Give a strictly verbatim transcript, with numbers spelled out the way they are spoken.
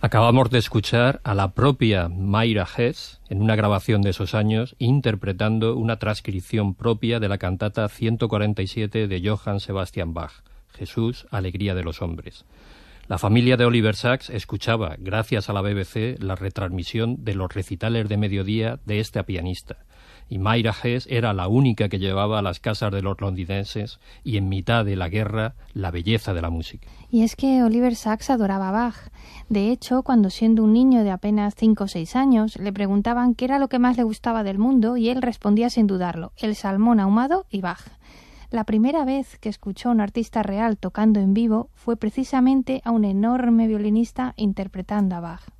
Acabamos de escuchar a la propia Myra Hess, en una grabación de esos años, interpretando una transcripción propia de la cantata ciento cuarenta y siete de Johann Sebastian Bach, Jesús, alegría de los hombres. La familia de Oliver Sacks escuchaba, gracias a la B B C, la retransmisión de los recitales de mediodía de este pianista. Y Myra Hess era la única que llevaba a las casas de los londinenses y en mitad de la guerra la belleza de la música. Y es que Oliver Sacks adoraba a Bach. De hecho, cuando siendo un niño de apenas cinco o seis años, le preguntaban qué era lo que más le gustaba del mundo y él respondía sin dudarlo, el salmón ahumado y Bach. La primera vez que escuchó a un artista real tocando en vivo fue precisamente a un enorme violinista interpretando a Bach.